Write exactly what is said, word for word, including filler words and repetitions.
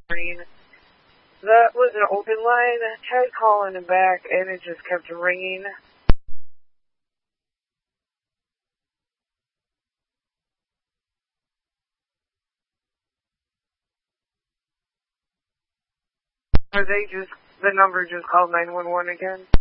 ringing. That was an open line. I tried calling him back, and it just kept ringing. Or they just, the number just called nine one one again.